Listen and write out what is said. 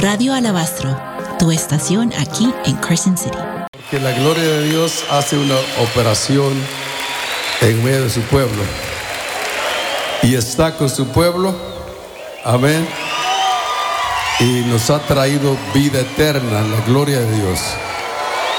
Radio Alabastro, tu estación aquí en Carson City. Que la gloria de Dios hace una operación en medio de su pueblo y está con su pueblo, amén, y nos ha traído vida eterna, la gloria de Dios.